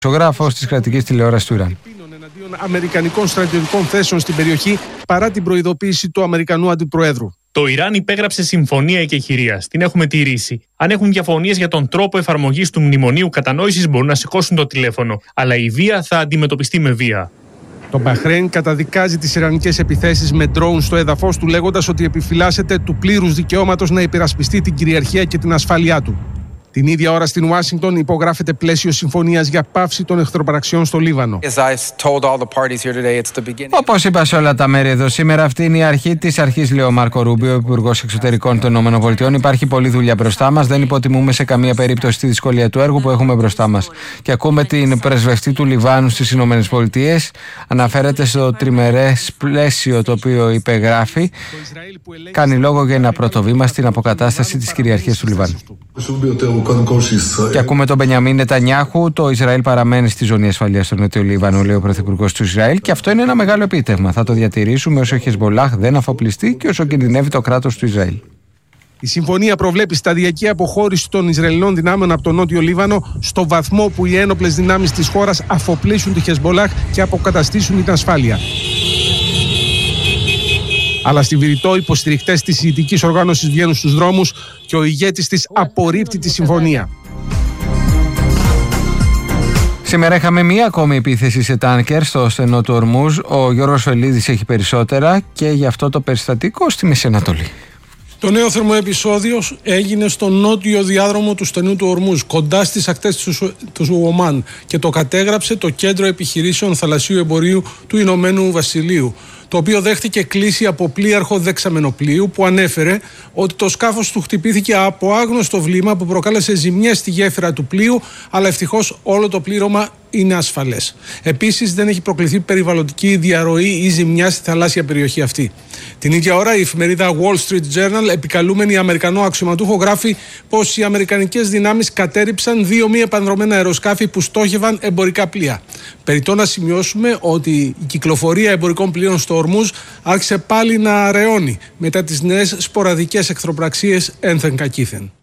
Ζωγράφος της κρατικής τηλεόρασης του Ιράν. Εναντίον αμερικανικών στρατιωτικών θέσεων στην περιοχή παρά την προειδοποίηση του Αμερικανού Αντιπροέδρου. Το Ιράν υπέγραψε συμφωνία εκεχηρίας. Την έχουμε τηρήσει. Αν έχουν διαφωνίες για τον τρόπο εφαρμογής του μνημονίου κατανόησης, μπορούν να σηκώσουν το τηλέφωνο. Αλλά η βία θα αντιμετωπιστεί με βία. Το Μπαχρέιν καταδικάζει τις ιρανικές επιθέσεις με ντρόουν στο έδαφος του, λέγοντας ότι επιφυλάσσεται του πλήρους δικαιώματος να υπερασπιστεί την κυριαρχία και την ασφάλειά του. Την ίδια ώρα στην Ουάσιγκτον υπογράφεται πλαίσιο συμφωνίας για πάυση των εχθροπραξιών στο Λίβανο. Όπως είπα σε όλα τα μέρη εδώ σήμερα, αυτή είναι η αρχή της αρχής, λέει ο Μάρκο Ρούμπιο, Υπουργός Εξωτερικών των ΗΠΑ. Υπάρχει πολλή δουλειά μπροστά μας. Δεν υποτιμούμε σε καμία περίπτωση τη δυσκολία του έργου που έχουμε μπροστά μας. Και ακούμε την πρεσβευτή του Λιβάνου στις ΗΠΑ. Αναφέρεται στο τριμερές πλαίσιο το οποίο υπεγράφει. Κάνει λόγο για ένα πρώτο βήμα στην αποκατάσταση της κυριαρχίας του Λιβάνου. Και ακούμε τον Μπενιαμίν Νετανιάχου. Το Ισραήλ παραμένει στη ζώνη ασφαλείας στο Νότιο Λίβανο, λέει ο Πρωθυπουργός του Ισραήλ, και αυτό είναι ένα μεγάλο επίτευγμα. Θα το διατηρήσουμε όσο η Χεσμολάχ δεν αφοπλιστεί και όσο κινδυνεύει το κράτος του Ισραήλ. Η συμφωνία προβλέπει σταδιακή αποχώρηση των Ισραηλινών δυνάμεων από το Νότιο Λίβανο στο βαθμό που οι ένοπλες δυνάμεις της χώρας αφοπλίσουν τη Χεσμολάχ και αποκαταστήσουν την ασφάλεια. Αλλά στη Βηρητό, οι υποστηρικτές της Σιητικής οργάνωσης βγαίνουν στους δρόμους και ο ηγέτης της απορρίπτει τη συμφωνία. Σήμερα είχαμε μία ακόμη επίθεση σε τάνκερ στο στενό του Ορμούζ. Ο Γιώργος Φελίδης έχει περισσότερα και γι' αυτό το περιστατικό στη Μέση Ανατολή. Το νέο θερμοεπεισόδιο έγινε στο νότιο διάδρομο του στενού του Ορμούζ, κοντά στις ακτές του Ομάν, και το κατέγραψε το Κέντρο Επιχειρήσεων Θαλασσίου Εμπορίου του Ηνωμένου Βασιλείου, το οποίο δέχτηκε κλήση από πλοίαρχο δεξαμενοπλοίου που ανέφερε ότι το σκάφος του χτυπήθηκε από άγνωστο βλήμα που προκάλεσε ζημιές στη γέφυρα του πλοίου, αλλά ευτυχώς όλο το πλήρωμα είναι ασφαλές. Επίσης, δεν έχει προκληθεί περιβαλλοντική διαρροή ή ζημιά στη θαλάσσια περιοχή αυτή. Την ίδια ώρα, η εφημερίδα Wall Street Journal, επικαλούμενη Αμερικανό αξιωματούχο, γράφει πως οι αμερικανικές δυνάμεις κατέρριψαν 2 μη επανδρομένα αεροσκάφη που στόχευαν εμπορικά πλοία. Περιττό να σημειώσουμε ότι η κυκλοφορία εμπορικών πλοίων στο Ορμούζ άρχισε πάλι να αραιώνει μετά τις νέες σποραδικές εχθροπραξίες ένθεν κακήθεν.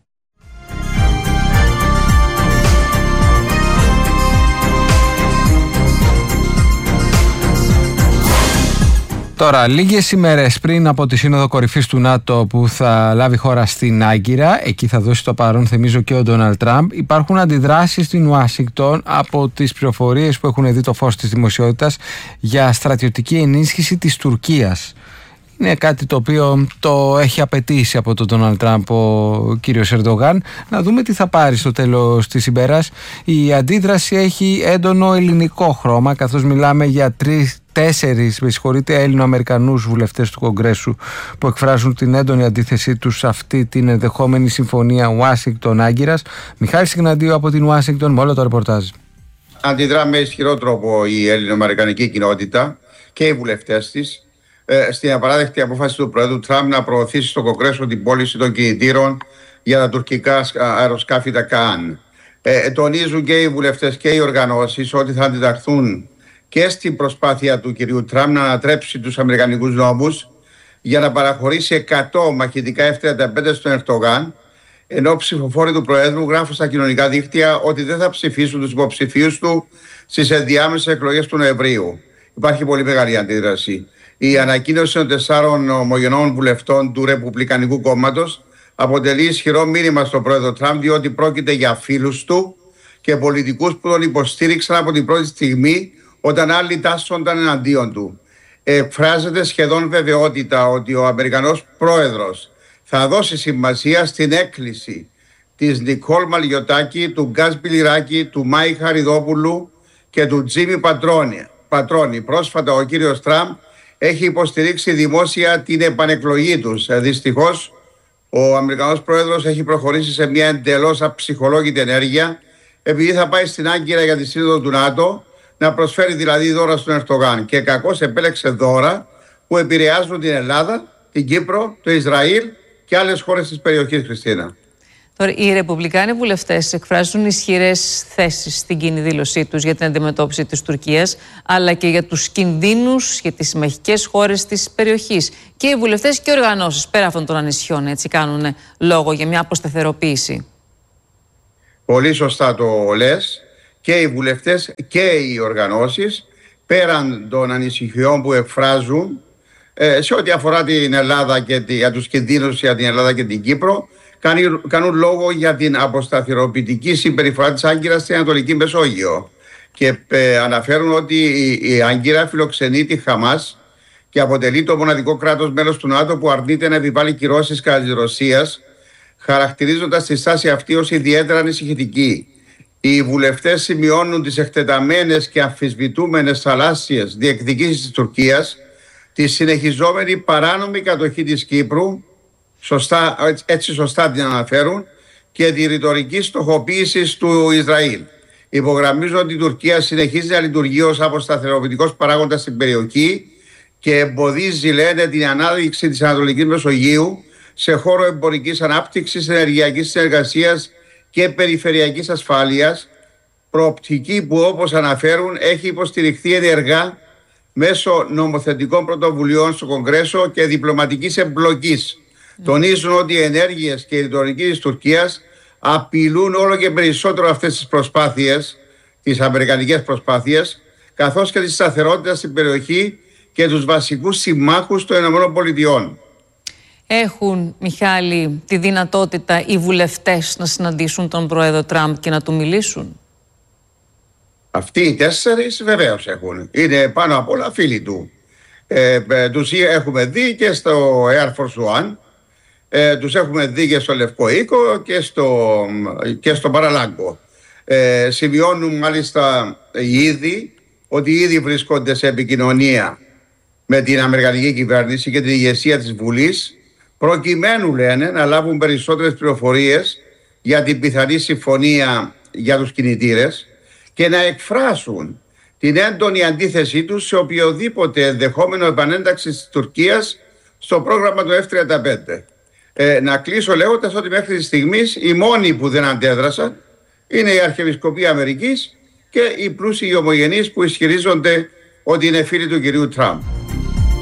Τώρα, λίγες ημέρες πριν από τη Σύνοδο Κορυφής του ΝΑΤΟ που θα λάβει χώρα στην Άγκυρα, εκεί θα δώσει το παρόν, θυμίζω, και ο Ντόναλντ Τραμπ, υπάρχουν αντιδράσεις στην Ουάσιγκτον από τις πληροφορίες που έχουν δει το φως της δημοσιότητας για στρατιωτική ενίσχυση της Τουρκίας. Είναι κάτι το οποίο το έχει απαιτήσει από τον Ντόναλντ Τραμπ ο κύριος Ερντογάν. Να δούμε τι θα πάρει στο τέλος της ημέρας. Η αντίδραση έχει έντονο ελληνικό χρώμα, καθώς μιλάμε για 4 Έλληνο-Αμερικανούς βουλευτές του Κογκρέσου που εκφράζουν την έντονη αντίθεσή τους σε αυτή την ενδεχόμενη συμφωνία Ουάσιγκτον-Άγκυρας. Μιχάλης Ιγναντίου από την Ουάσιγκτον με όλο το ρεπορτάζ. Αντιδρά με ισχυρό τρόπο η ελληνοαμερικανική κοινότητα και οι βουλευτές της στην απαράδεκτη απόφαση του Προέδρου Τραμπ να προωθήσει στο Κογκρέσο την πώληση των κινητήρων για τα τουρκικά αεροσκάφη τα ΚΑΑΝ. Τονίζουν και οι βουλευτές και οι οργανώσεις ότι θα αντιταχθούν και στην προσπάθεια του κυρίου Τραμπ να ανατρέψει τους αμερικανικούς νόμους για να παραχωρήσει 100 μαχητικά F-35 στον Ερντογάν, ενώ ψηφοφόροι του Προέδρου γράφουν στα κοινωνικά δίκτυα ότι δεν θα ψηφίσουν τους υποψηφίους του στις ενδιάμεσες εκλογές του Νοεμβρίου. Υπάρχει πολύ μεγάλη αντίδραση. Η ανακοίνωση των 4 ομογενών βουλευτών του Ρεπουμπλικανικού Κόμματος αποτελεί ισχυρό μήνυμα στον Πρόεδρο Τραμπ, διότι πρόκειται για φίλους του και πολιτικούς που τον υποστήριξαν από την πρώτη στιγμή όταν άλλοι τάσσονταν εναντίον του. Εκφράζεται σχεδόν βεβαιότητα ότι ο Αμερικανός Πρόεδρος θα δώσει σημασία στην έκκληση της Νικόλ Μαλιωτάκη, του Γκάς Μπιλιράκη, του Μάη Χαριδόπουλου και του Τζίμι Πατρόνη. Πρόσφατα ο κύριος Τραμπ έχει υποστηρίξει δημόσια την επανεκλογή τους. Δυστυχώς, ο Αμερικανός Πρόεδρος έχει προχωρήσει σε μια εντελώς αψυχολόγητη ενέργεια, επειδή θα πάει στην Άγκυρα για τη Σύνοδο του ΝΑΤΟ, να προσφέρει δηλαδή δώρα στον Ερντογάν. Και κακώς επέλεξε δώρα που επηρεάζουν την Ελλάδα, την Κύπρο, το Ισραήλ και άλλες χώρες της περιοχής, Χριστίνα. Τώρα, οι Ρεπουμπλικάνοι βουλευτές εκφράζουν ισχυρές θέσεις στην κοινή δήλωσή τους για την αντιμετώπιση της Τουρκίας, αλλά και για τους κινδύνους για τις συμμαχικές χώρες της περιοχής. Και οι βουλευτές και οι οργανώσεις πέρα αυτών των ανησυχιών έτσι κάνουν λόγο για μια αποσταθεροποίηση. Πολύ σωστά το λες. και οι βουλευτές και οι οργανώσεις, πέραν των ανησυχιών που εκφράζουν σε ό,τι αφορά την Ελλάδα και για τους κινδύνους για την Ελλάδα και την Κύπρο, κάνουν λόγο για την αποσταθεροποιητική συμπεριφορά της Άγκυρας στην Ανατολική Μεσόγειο και αναφέρουν ότι η Άγκυρα φιλοξενεί τη Χαμάς και αποτελεί το μοναδικό κράτος μέλος του ΝΑΤΟ που αρνείται να επιβάλλει κυρώσεις κατά της Ρωσίας, χαρακτηρίζοντας τη στάση αυτή ως ιδιαίτερα ανησυχητική. Οι βουλευτές σημειώνουν τις εκτεταμένες και αμφισβητούμενες θαλάσσιες διεκδικήσεις της Τουρκίας, τη συνεχιζόμενη παράνομη κατοχή της Κύπρου, έτσι σωστά την αναφέρουν, και τη ρητορική στοχοποίηση του Ισραήλ. Υπογραμμίζουν ότι η Τουρκία συνεχίζει να λειτουργεί ως αποσταθεροποιητικός παράγοντας στην περιοχή και εμποδίζει, λένε, την ανάδειξη της Ανατολικής Μεσογείου σε χώρο εμπορικής ανάπτυξης, ενεργειακής συνεργασίας και περιφερειακής ασφάλειας, προοπτική που, όπως αναφέρουν, έχει υποστηριχθεί ενεργά μέσω νομοθετικών πρωτοβουλειών στο Κογκρέσο και διπλωματικής εμπλοκής. Τονίζουν ότι οι ενέργειες και η ρητορική της Τουρκίας απειλούν όλο και περισσότερο αυτές τις προσπάθειες, τις αμερικανικές προσπάθειες, καθώς και τη σταθερότητα στην περιοχή και τους βασικούς συμμάχους των ΗΠΑ. Έχουν, Μιχάλη, τη δυνατότητα οι βουλευτές να συναντήσουν τον πρόεδρο Τραμπ και να του μιλήσουν? Αυτοί οι 4 βεβαίως έχουν. Είναι πάνω απ' όλα φίλοι του. Τους έχουμε δει και στο Air Force One, τους έχουμε δει και στο Λευκό Οίκο και στο Παραλάγκο. Σημειώνουν μάλιστα ήδη ότι ήδη βρίσκονται σε επικοινωνία με την Αμερικανική κυβέρνηση και την ηγεσία της Βουλής, προκειμένου, λένε, να λάβουν περισσότερες πληροφορίες για την πιθανή συμφωνία για τους κινητήρες και να εκφράσουν την έντονη αντίθεσή τους σε οποιοδήποτε ενδεχόμενο επανένταξη της Τουρκίας στο πρόγραμμα του F-35. Να κλείσω λέγοντας ότι μέχρι τη στιγμή οι μόνοι που δεν αντέδρασαν είναι η Αρχιεπισκοπή Αμερικής και οι πλούσιοι ομογενείς που ισχυρίζονται ότι είναι φίλοι του κυρίου Τραμπ.